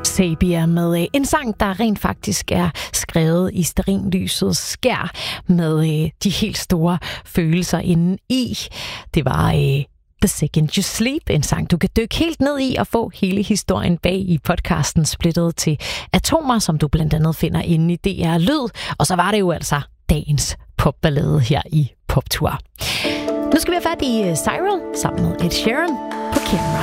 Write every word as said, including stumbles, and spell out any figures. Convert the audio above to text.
Sabia med øh, en sang, der rent faktisk er skrevet i stearinlysets skær med øh, de helt store følelser inde i. Det var øh, The Second You Sleep, en sang, du kan dykke helt ned i og få hele historien bag i podcasten Splittet til Atomer, som du blandt andet finder inde i D R Lyd. Og så var det jo altså dagens popballade her i Poptur. Nu skal vi have fat i Cyril sammen med Ed Sheeran på Camera.